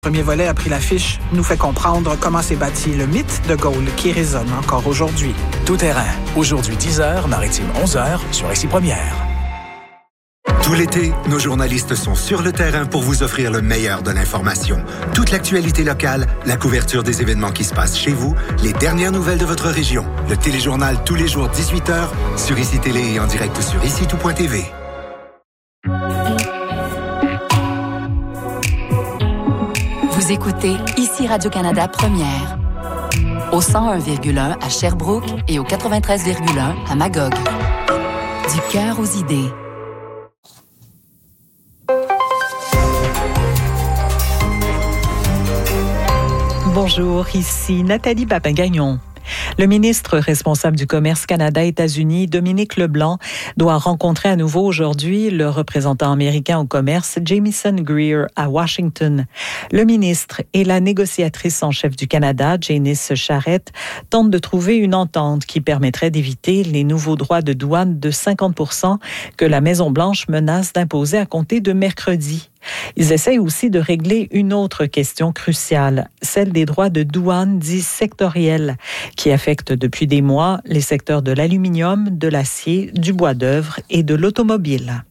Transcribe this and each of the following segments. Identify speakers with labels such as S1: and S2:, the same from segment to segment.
S1: Le premier volet a pris l'affiche, nous fait comprendre comment s'est bâti le mythe de Gaulle qui résonne encore aujourd'hui.
S2: Tout terrain, aujourd'hui 10h, Maritime 11h, sur Récit Première.
S3: Tout l'été, nos journalistes sont sur le terrain pour vous offrir le meilleur de l'information. Toute l'actualité locale, la couverture des événements qui se passent chez vous, les dernières nouvelles de votre région. Le téléjournal tous les jours 18h, sur ICI Télé et en direct sur ICI-tout.tv.
S4: Vous écoutez ici Radio-Canada Première, au 101,1 à Sherbrooke et au 93,1 à Magog. Du cœur aux idées.
S5: Bonjour, ici Nathalie Papin-Gagnon. Le ministre responsable du commerce Canada-États-Unis, Dominique Leblanc, doit rencontrer à nouveau aujourd'hui le représentant américain au commerce, Jamieson Greer, à Washington. Le ministre et la négociatrice en chef du Canada, Janice Charette, tentent de trouver une entente qui permettrait d'éviter les nouveaux droits de douane de 50% que la Maison-Blanche menace d'imposer à compter de mercredi. Ils essayent aussi de régler une autre question cruciale, celle des droits de douane dits sectoriels, qui affectent depuis des mois les secteurs de l'aluminium, de l'acier, du bois d'œuvre et de l'automobile.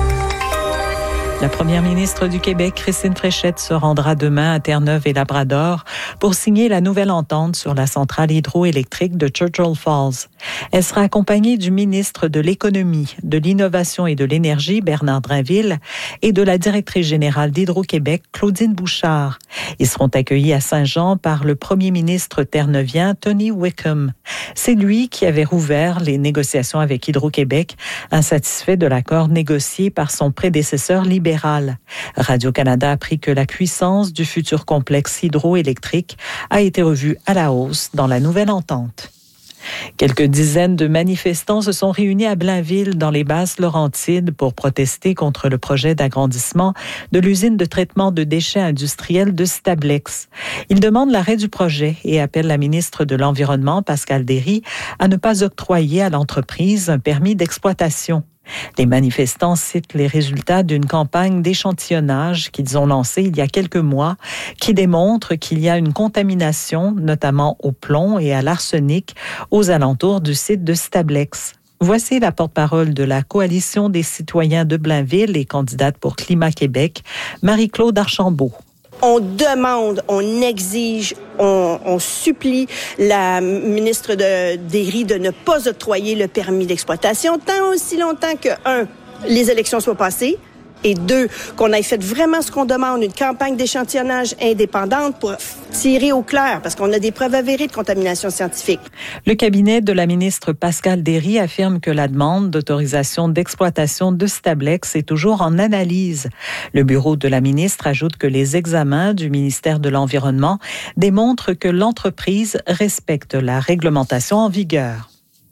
S5: La première ministre du Québec, Christine Fréchette, se rendra demain à Terre-Neuve et Labrador pour signer la nouvelle entente sur la centrale hydroélectrique de Churchill Falls. Elle sera accompagnée du ministre de l'Économie, de l'Innovation et de l'Énergie, Bernard Drinville, et de la directrice générale d'Hydro-Québec, Claudine Bouchard. Ils seront accueillis à Saint-Jean par le premier ministre terre-neuvien, Tony Wickham. C'est lui qui avait rouvert les négociations avec Hydro-Québec, insatisfait de l'accord négocié par son prédécesseur libéral. Radio-Canada a appris que la puissance du futur complexe hydroélectrique a été revue à la hausse dans la nouvelle entente. Quelques dizaines de manifestants se sont réunis à Blainville, dans les Basses-Laurentides, pour protester contre le projet d'agrandissement de l'usine de traitement de déchets industriels de Stablex. Ils demandent l'arrêt du projet et appellent la ministre de l'Environnement, Pascale Derry, à ne pas octroyer à l'entreprise un permis d'exploitation. Les manifestants citent les résultats d'une campagne d'échantillonnage qu'ils ont lancée il y a quelques mois qui démontre qu'il y a une contamination, notamment au plomb et à l'arsenic, aux alentours du site de Stablex. Voici la porte-parole de la Coalition des citoyens de Blainville et candidate pour Climat Québec, Marie-Claude Archambault.
S6: On demande, on exige, on supplie la ministre Derry de ne pas octroyer le permis d'exploitation tant aussi longtemps que, 1, les élections soient passées, et 2, qu'on ait fait vraiment ce qu'on demande, une campagne d'échantillonnage indépendante pour tirer au clair, parce qu'on a des preuves avérées de contamination scientifique.
S5: Le cabinet de la ministre Pascale Derry affirme que la demande d'autorisation d'exploitation de Stablex est toujours en analyse. Le bureau de la ministre ajoute que les examens du ministère de l'Environnement démontrent que l'entreprise respecte la réglementation en vigueur.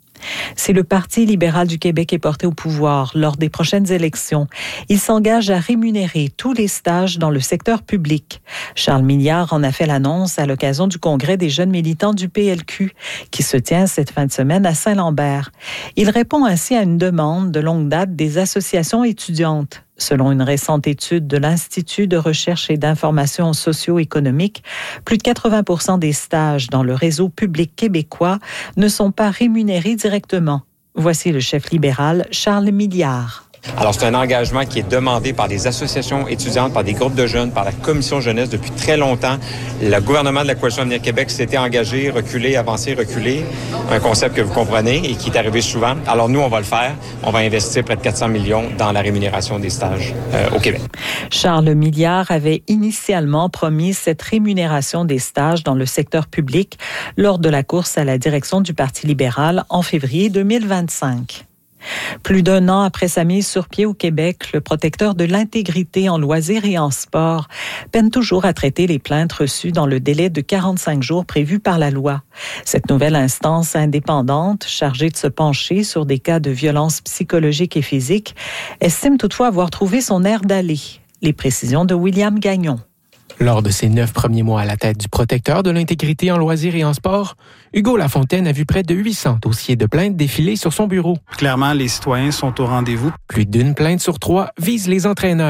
S5: Si le Parti libéral du Québec est porté au pouvoir lors des prochaines élections, il s'engage à rémunérer tous les stages dans le secteur public. Charles Milliard en a fait l'annonce à l'occasion du congrès des jeunes militants du PLQ qui se tient cette fin de semaine à Saint-Lambert. Il répond ainsi à une demande de longue date des associations étudiantes. Selon une récente étude de l'Institut de recherche et d'information socio-économique, plus de 80% des stages dans le réseau public québécois ne sont pas rémunérés directement. Voici le chef libéral, Charles Milliard.
S7: Alors, c'est un engagement qui est demandé par des associations étudiantes, par des groupes de jeunes, par la Commission jeunesse depuis très longtemps. Le gouvernement de la Coalition Avenir Québec s'était engagé, reculer, avancer, reculer. Un concept que vous comprenez et qui est arrivé souvent. Alors, nous, on va le faire. On va investir près de 400 millions dans la rémunération des stages au Québec.
S5: Charles Milliard avait initialement promis cette rémunération des stages dans le secteur public lors de la course à la direction du Parti libéral en février 2025. Plus d'un an après sa mise sur pied au Québec, le protecteur de l'intégrité en loisirs et en sport peine toujours à traiter les plaintes reçues dans le délai de 45 jours prévu par la loi. Cette nouvelle instance indépendante, chargée de se pencher sur des cas de violence psychologique et physique, estime toutefois avoir trouvé son air d'aller. Les précisions de William Gagnon.
S8: Lors de ses 9 premiers mois à la tête du protecteur de l'intégrité en loisirs et en sport, Hugo Lafontaine a vu près de 800 dossiers de plaintes défiler sur son bureau.
S9: Clairement, les citoyens sont au rendez-vous.
S8: Plus d'une plainte sur 3 vise les entraîneurs.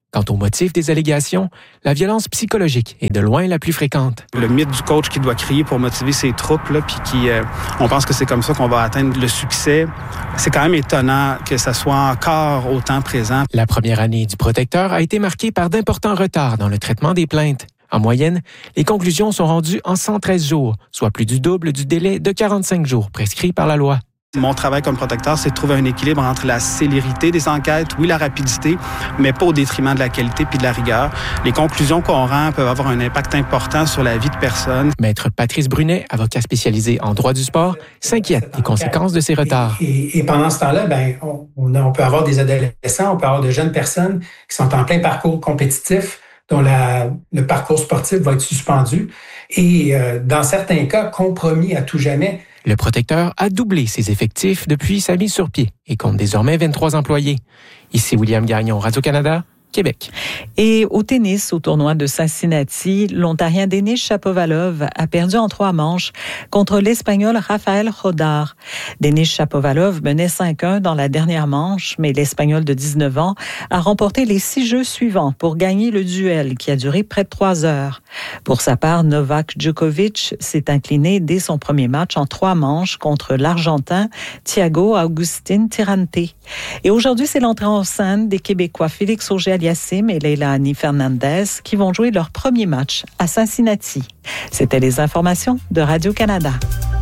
S8: Quant au motif des allégations, la violence psychologique est de loin la plus fréquente.
S9: Le mythe du coach qui doit crier pour motiver ses troupes, là, puis on pense que c'est comme ça qu'on va atteindre le succès, c'est quand même étonnant que ça soit encore autant présent.
S8: La première année du protecteur a été marquée par d'importants retards dans le traitement des plaintes. En moyenne, les conclusions sont rendues en 113 jours, soit plus du double du délai de 45 jours prescrit par la loi.
S9: Mon travail comme protecteur, c'est de trouver un équilibre entre la célérité des enquêtes, oui, la rapidité, mais pas au détriment de la qualité puis de la rigueur. Les conclusions qu'on rend peuvent avoir un impact important sur la vie de personnes.
S8: Maître Patrice Brunet, avocat spécialisé en droit du sport, s'inquiète des conséquences de ces retards.
S10: Et pendant ce temps-là, on peut avoir des adolescents, on peut avoir de jeunes personnes qui sont en plein parcours compétitif, dont le parcours sportif va être suspendu et, dans certains cas, compromis à tout jamais.
S8: Le protecteur a doublé ses effectifs depuis sa mise sur pied et compte désormais 23 employés. Ici William Gagnon, Radio-Canada, Québec.
S5: Et au tennis, au tournoi de Cincinnati, l'Ontarien Denis Shapovalov a perdu en 3 manches contre l'Espagnol Rafael Jodar. Denis Shapovalov menait 5-1 dans la dernière manche, mais l'Espagnol de 19 ans a remporté les 6 jeux suivants pour gagner le duel qui a duré près de 3 heures. Pour sa part, Novak Djokovic s'est incliné dès son premier match en 3 manches contre l'Argentin Thiago Agustin Tirante. Et aujourd'hui, c'est l'entrée en scène des Québécois Félix Auger-Aliassime et Leilani Fernandez qui vont jouer leur premier match à Cincinnati. C'était les informations de Radio-Canada.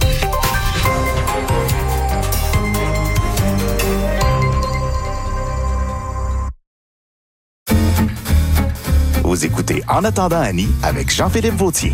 S2: Vous écoutez En attendant Annie avec Jean-Philippe Vautier.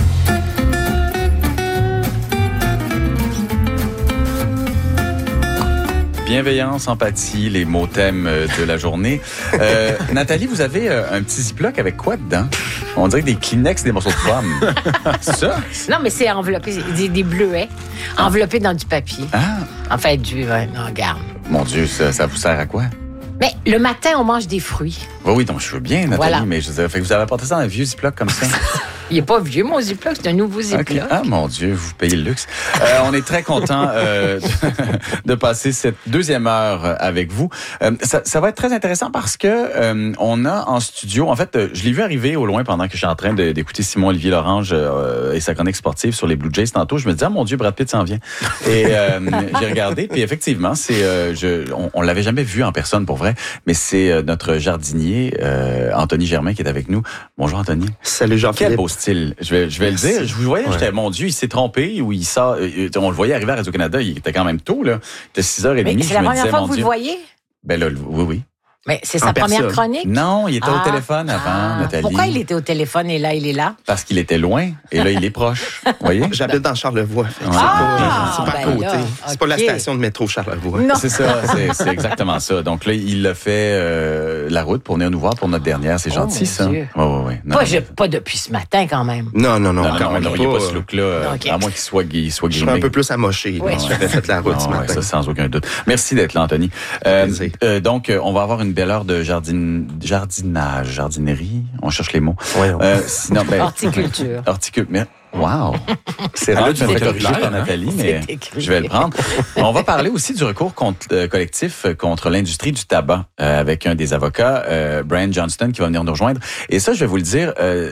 S11: Bienveillance, empathie, les mots thèmes de la journée. Nathalie, vous avez un petit ziploc avec quoi dedans? On dirait des Kleenex, des morceaux de pommes. C'est ça?
S12: Non, mais c'est enveloppé, des bleuets, enveloppés dans du papier.
S11: Ah!
S12: En fait, non, regarde.
S11: Mon Dieu, ça vous sert à quoi?
S12: Mais le matin, on mange des fruits.
S11: Oui, donc je veux bien, Nathalie,
S12: voilà.
S11: Mais je veux dire, fait que vous avez apporté ça dans un vieux ziploc comme ça?
S12: Il n'est pas vieux, mon ziploc, c'est un nouveau ziploc.
S11: Okay. Ah, mon Dieu, vous payez le luxe. On est très content de passer cette deuxième heure avec vous. Ça va être très intéressant parce que on a en studio, en fait, je l'ai vu arriver au loin pendant que je suis en train d'écouter Simon-Olivier Lorange et sa chronique sportive sur les Blue Jays tantôt. Je me disais, ah, mon Dieu, Brad Pitt s'en vient. Et j'ai regardé, puis effectivement, on l'avait jamais vu en personne pour vrai, mais c'est notre jardinier, Anthony Germain, qui est avec nous. Bonjour, Anthony.
S13: Salut, Jean-Philippe.
S11: Quel beau style. Je vais le dire. Je vous voyais, j'étais, mon Dieu, il s'est trompé ou il sort. On le voyait arriver à Radio-Canada, il était quand même tôt, là. Il était 6h30.
S12: Mais c'est la première fois que vous le voyez?
S11: Ben là, oui.
S12: Mais c'est sa première chronique?
S11: Non, il était au téléphone avant, Nathalie.
S12: Pourquoi il était au téléphone et là, il est là?
S11: Parce qu'il était loin et là, il est proche. Vous voyez?
S13: J'habite dans Charlevoix. C'est pas à côté. Là, c'est pas la station de métro Charlevoix.
S11: Non. C'est ça, c'est exactement ça. Donc là, il a fait la route pour venir nous voir pour notre dernière. C'est gentil, ça. Oui.
S12: Pas depuis ce matin, quand même.
S13: Non,
S11: il n'y a pas ce look-là, à moins qu'il soit gaming.
S13: Je suis un peu plus amoché. J'avais fait la route ce matin.
S11: Ça, sans aucun doute. Merci d'être là, Anthony. Donc, on va avoir une belle heure de jardinerie. On cherche les mots. Sinon,
S12: horticulture.
S11: Wow! C'est rare que je me fais corriger par Nathalie, mais je vais le prendre. On va parler aussi du recours collectif contre l'industrie du tabac avec un des avocats, Brian Johnston, qui va venir nous rejoindre. Et ça, je vais vous le dire,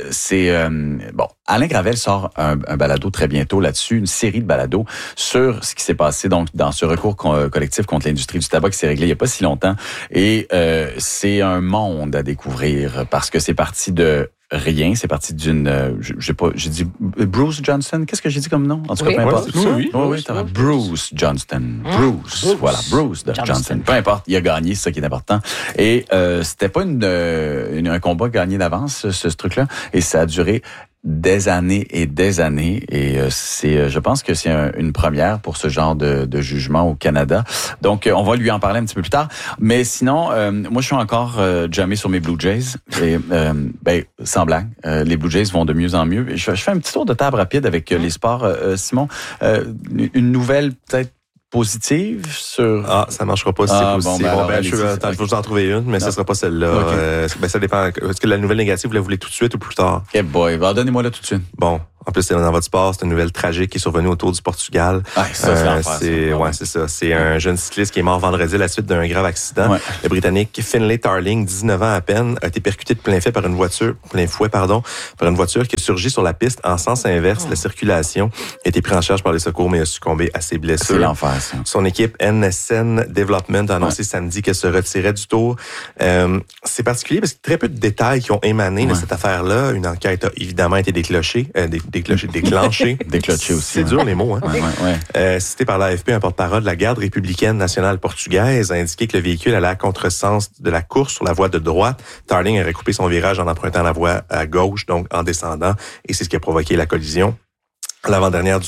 S11: Alain Gravel sort un balado très bientôt là-dessus, une série de balados sur ce qui s'est passé donc dans ce recours collectif contre l'industrie du tabac qui s'est réglé il n'y a pas si longtemps. Et c'est un monde à découvrir parce que c'est parti de rien, c'est parti d'une... j'ai dit Bruce Johnston. Qu'est-ce que j'ai dit comme nom? En tout cas, peu importe. Oui, Bruce Johnston. Bruce Johnston. Peu importe, il a gagné, c'est ça qui est important. Et c'était pas un combat gagné d'avance, ce truc-là. Et ça a duré des années et des années. Et je pense que c'est une première pour ce genre de jugement au Canada. Donc, on va lui en parler un petit peu plus tard. Mais sinon, moi, je suis encore jammé sur mes Blue Jays. Et, sans blague, les Blue Jays vont de mieux en mieux. Je fais un petit tour de table rapide avec les sports. Simon, une nouvelle peut-être positive sur...
S14: Ah, ça marchera pas si c'est positif. Je vais vous en trouver une, mais ce sera pas celle-là. Okay. Ça dépend. Est-ce que la nouvelle négative, vous la voulez tout de suite ou plus tard?
S11: Okay boy, donnez-moi là tout de suite.
S14: Bon. En plus, c'est dans votre sport, c'est une nouvelle tragique qui est survenue autour du Portugal.
S11: Ça, c'est l'enfer.
S14: Ouais, c'est ça. C'est un jeune cycliste qui est mort vendredi à la suite d'un grave accident. Ouais. Le Britannique Finlay Tarling, 19 ans à peine, a été percuté de plein fouet par une voiture qui a surgi sur la piste en sens inverse. La circulation a été prise en charge par les secours, mais a succombé à ses blessures.
S11: C'est l'enfer, ça.
S14: Son équipe NSN Development a annoncé samedi qu'elle se retirait du Tour. C'est particulier parce que très peu de détails qui ont émané de cette affaire-là. Une enquête a évidemment été déclenchée.
S11: Déclenché aussi.
S14: C'est dur les mots, hein. Cité par l'AFP, un porte-parole de la garde républicaine nationale portugaise a indiqué que le véhicule allait à contresens de la course sur la voie de droite. Tarling aurait coupé son virage en empruntant la voie à gauche, donc en descendant, et c'est ce qui a provoqué la collision. L'avant-dernière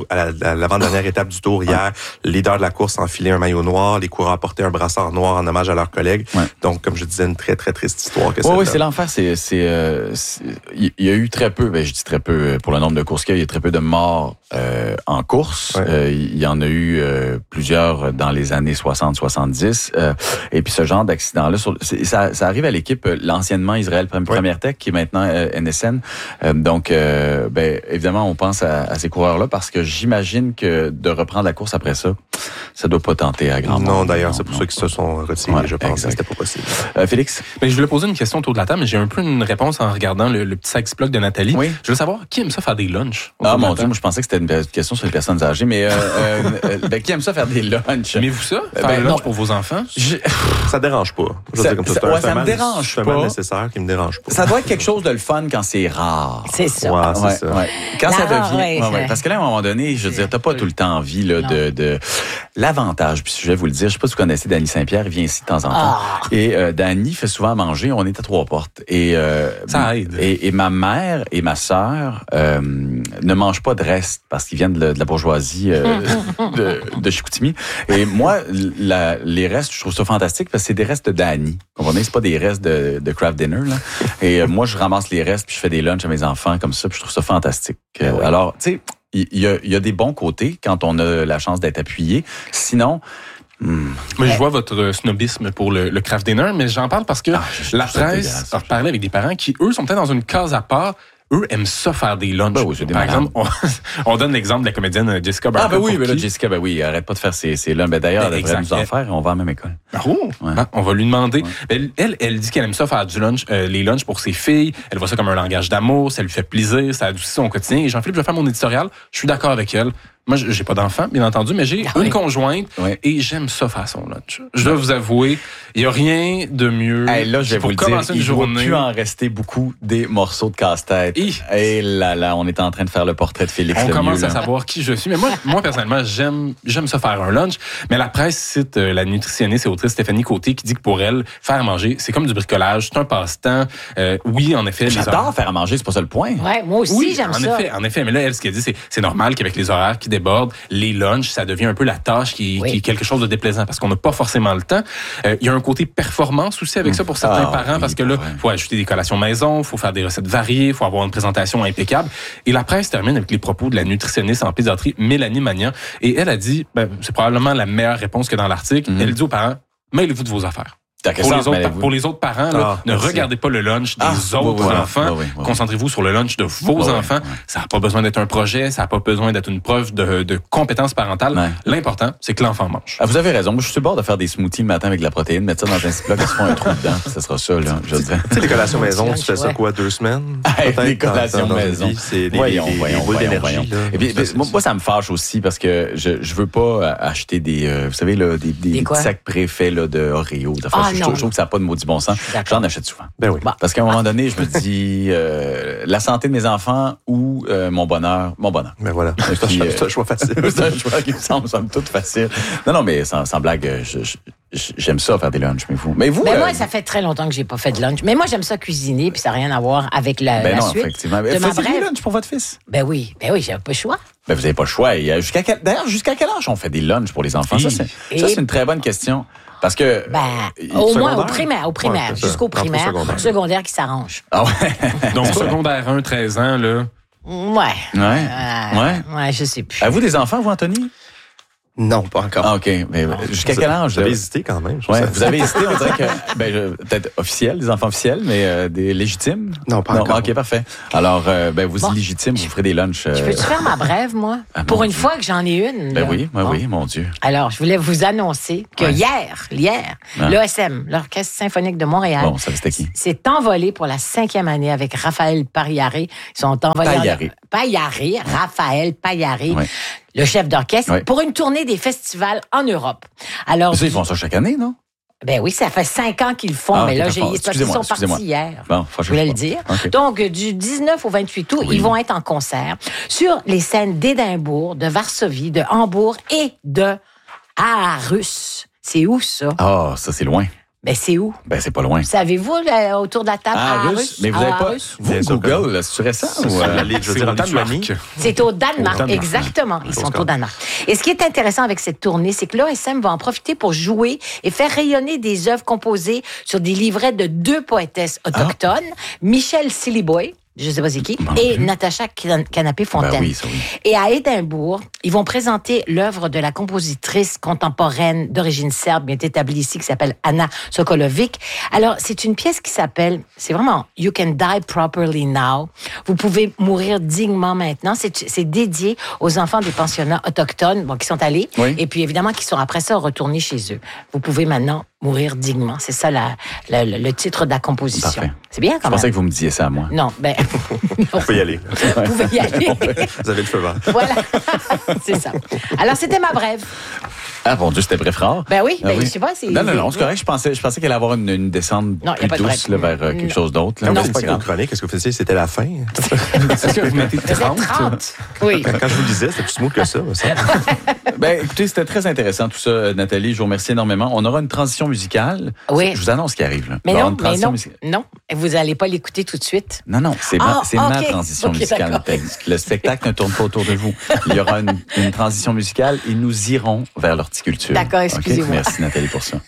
S14: étape du Tour hier, le leader de la course a enfilé un maillot noir, les coureurs portaient un brassard noir en hommage à leurs collègues. Ouais. Donc, comme je disais, une très, très triste histoire.
S11: Oui, c'est l'enfer. Il y a eu très peu, je dis très peu pour le nombre de courses qu'il y a eu très peu de morts en course. Ouais. Il y en a eu plusieurs dans les années 60-70. Et puis ce genre d'accident-là, ça arrive à l'équipe, l'anciennement Israël Première Tech, qui est maintenant NSN. Donc, évidemment, on pense à ces coureurs-là parce que j'imagine que de reprendre la course après ça, ça doit pas tenter à grand monde.
S14: Non, d'ailleurs, c'est pour ça qu'ils se sont retirés, je pense.
S11: Exact.
S14: C'était pas possible.
S11: Félix?
S15: Mais je voulais poser une question autour de la table, mais j'ai un peu une réponse en regardant le petit sex-plug de Nathalie. Oui. Je veux savoir, qui aime ça faire des lunchs?
S11: Ah, mon Dieu, moi, je pensais que c'était une question sur les personnes âgées, mais qui aime ça faire des lunchs?
S15: Aimez-vous ça? Faire un lunch pour vos enfants?
S14: Ça dérange pas.
S11: Ça me dérange pas.
S14: C'est un mal nécessaire qui me dérange pas.
S11: Ça doit être quelque chose de le fun quand c'est rare.
S12: C'est ça.
S14: Ouais, c'est ça.
S11: Ouais. Quand ça devient... parce que là, à un moment donné, je veux dire, t'as pas tout le temps envie là, de... L'avantage, puis je vais vous le dire, je sais pas si vous connaissez Danny Saint-Pierre, il vient ici de temps en temps. Et Danny fait souvent à manger, on est à 3 portes. Et
S15: ça aide.
S11: Et ma mère et ma sœur ne mangent pas de reste parce qu'ils viennent de la bourgeoisie de Chicoutimi. Et moi, les restes, je trouve ça fantastique parce que c'est des restes de Danny. Vous comprenez? C'est pas des restes de craft dinner, là. Et moi, je ramasse les restes puis je fais des lunchs à mes enfants comme ça, puis je trouve ça fantastique. Alors, tu sais, il y a des bons côtés quand on a la chance d'être appuyé. Sinon...
S15: Mais je vois votre snobisme pour le craft dinner, mais j'en parle parce que la presse a reparlé avec des parents qui, eux, sont peut-être dans une case à part. Eux aiment ça faire des lunchs. Par exemple, on donne l'exemple de la comédienne Jessica Barker.
S11: Ah, oui, mais là, Jessica, arrête pas de faire ces lunchs. D'ailleurs, elle devrait nous en faire, on va à la même école.
S15: On va lui demander. Elle dit qu'elle aime ça faire du lunch, les lunchs pour ses filles. Elle voit ça comme un langage d'amour, ça lui fait plaisir, ça adoucit son quotidien. Et Jean-Philippe, je vais faire mon éditorial. Je suis d'accord avec elle. Moi, j'ai pas d'enfant, bien entendu, mais j'ai une conjointe et j'aime ça faire son lunch. Je dois vous avouer, il y a rien de mieux
S11: là, je vais
S15: pour
S11: vous
S15: commencer
S11: dire,
S15: une journée.
S11: Il ne doit plus en rester beaucoup des morceaux de casse-tête. Et là, on est en train de faire le portrait de Félix.
S15: On commence à savoir qui je suis. Mais moi personnellement, j'aime ça faire un lunch. Mais la presse cite la nutritionniste et autrice Stéphanie Côté qui dit que pour elle, faire à manger, c'est comme du bricolage, c'est un passe-temps. Oui, en effet.
S11: J'adore faire à manger, c'est pas ça le point.
S12: Ouais, moi aussi, j'aime ça.
S15: En effet, mais là, elle, ce qu'elle dit, c'est normal qu'avec les horaires qui débordent, les lunchs, ça devient un peu la tâche qui est quelque chose de déplaisant parce qu'on n'a pas forcément le temps. Il y a un côté performance aussi avec ça pour certains parents parce que là, il faut ajouter des collations maison, il faut faire des recettes variées, il faut avoir une présentation impeccable. Et la presse termine avec les propos de la nutritionniste en pédiatrie Mélanie Magnan. Et elle a dit, c'est probablement la meilleure réponse que dans l'article. Elle dit aux parents, mêlez-vous de vos affaires. Pour les autres parents, là, ne regardez pas le lunch des autres enfants. Concentrez-vous sur le lunch de vos enfants. Ça n'a pas besoin d'être un projet, ça n'a pas besoin d'être une preuve de compétence parentale. L'important, c'est que l'enfant mange.
S11: Vous avez raison. Moi, je suis sur le bord de faire des smoothies le matin avec de la protéine, mettre ça dans un Ziploc, ils se font un trou dedans. Ça sera ça, là, je dirais.
S14: Tu sais, les collations maison, tu fais ça quoi, 2 semaines?
S11: Les collations maison.
S14: C'est des boules d'énergie.
S11: Et puis, moi, ça me fâche aussi parce que je veux pas acheter des, vous savez, là, des sacs préfaits là, de Oreo. Je trouve que ça n'a pas de du bon sens. J'en achète souvent.
S14: Ben oui.
S11: Parce qu'à un moment donné, je me dis la santé de mes enfants ou mon bonheur.
S14: Ben voilà. C'est un choix facile.
S11: C'est un choix qui me semble toute facile. Non, mais sans blague, j'aime ça faire des lunchs. Mais vous,
S12: moi, ça fait très longtemps que j'ai pas fait de lunch. Mais moi, j'aime ça cuisiner, puis ça n'a rien à voir avec la suite.
S11: Effectivement. Faites des lunchs pour votre fils?
S12: Ben oui, j'avais pas le choix.
S11: Ben vous n'avez pas le choix. D'ailleurs, jusqu'à quel âge on fait des lunchs pour les enfants? Ça, c'est une très bonne question. Parce que.
S12: Au moins au primaire, jusqu'au primaire, secondaire qui s'arrange.
S11: Ah ouais.
S15: Donc, secondaire 1, 13 ans, là.
S12: Ouais, je sais plus.
S11: Avez-vous des enfants, vous, Anthony?
S13: Non, pas encore.
S11: Ah, OK. Mais jusqu'à quel âge?
S14: Vous avez hésité quand même.
S11: Ouais, vous avez hésité, on dirait que, peut-être officiel, des enfants officiels, mais des légitimes?
S13: Non, pas encore.
S11: OK, parfait. Alors, vous êtes légitimes, vous ferez des lunchs.
S12: Je peux-tu faire ma brève, moi? Pour une fois que j'en ai une.
S11: Ben oui, oui, mon Dieu.
S12: Alors, je voulais vous annoncer que hier, l'ESM, l'Orchestre symphonique de Montréal,
S11: bon, ça c'était qui?
S12: s'est envolé pour la 5e année avec Raphaël Paillaré. Ils sont envolés. Raphaël Paillaré. Oui. Le chef d'orchestre, pour une tournée des festivals en Europe. Alors,
S11: ils font ça chaque année, non?
S12: Ben oui, ça fait 5 ans qu'ils le font, mais là, ils sont partis hier.
S11: Bon,
S12: je voulais le dire. Okay. Donc, du 19 au 28 août, ils vont être en concert sur les scènes d'Édimbourg, de Varsovie, de Hambourg et de Aarhus. C'est où, ça?
S11: Ah, ça, c'est loin.
S12: Ben, c'est où?
S11: Ben, c'est pas loin.
S12: Savez-vous, autour de la table,
S11: Aarhus? Mais vous n'avez pas... Vous, Google, c'est récent?
S12: C'est au Danemark, exactement. Ils sont au Danemark. Et ce qui est intéressant avec cette tournée, c'est que l'OSM va en profiter pour jouer et faire rayonner des œuvres composées sur des livrets de 2 poétesses autochtones, Michel Siliboy, je ne sais pas c'est qui, et Natacha Canapé-Fontaine.
S11: Ben oui, ça oui.
S12: Et à Édimbourg, ils vont présenter l'œuvre de la compositrice contemporaine d'origine serbe, bien établie ici, qui s'appelle Anna Sokolovic. Alors, c'est une pièce qui s'appelle, c'est vraiment You Can Die Properly Now. Vous pouvez mourir dignement maintenant. C'est dédié aux enfants des pensionnats autochtones, qui sont allés, et puis évidemment qui sont après ça retournés chez eux. Vous pouvez maintenant mourir dignement. C'est ça le titre de la composition.
S11: Parfait.
S12: C'est bien quand même.
S11: Je pensais que vous me disiez ça à moi.
S12: Non, ben...
S14: Vous pouvez y aller.
S12: Vous pouvez y aller.
S14: Vous avez le feu vert.
S12: Voilà, c'est ça. Alors, c'était ma brève.
S11: Ah, mon Dieu, c'était bref rare.
S12: Ben oui, je sais pas.
S11: Non, c'est correct. Je pensais qu'elle allait avoir une descente plus douce vers quelque chose d'autre.
S14: Non, c'est pas grave. Chronique, est-ce que vous faisiez, c'était la fin?
S15: Est-ce que vous mettez 30?
S12: Oui.
S14: Quand je vous le disais, c'était plus smooth que ça.
S11: Ben, écoutez, c'était très intéressant tout ça, Nathalie. Je vous remercie énormément. On aura une transition musicale.
S12: Oui.
S11: Je vous annonce ce qui arrive. Là.
S12: Mais non, vous n'allez pas l'écouter tout de suite.
S11: Non, c'est ma transition musicale, Nathalie. Le spectacle ne tourne pas autour de vous. Il y aura une transition musicale et nous irons vers l'horticulture.
S12: D'accord, excusez-moi.
S11: Merci, Nathalie, pour ça.